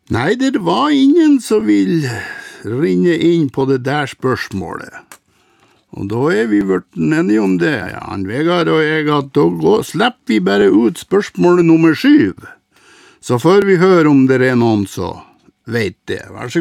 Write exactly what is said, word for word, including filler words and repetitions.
Nei, det var ingen som vil rinne inn på det der spørsmålet. Og da er vi vært enige om det, ja, han Vegard og jeg, at da går, slipper vi bare ut spørsmålet nummer syv. Så før vi hører om det er noen så vet det. Vær så god.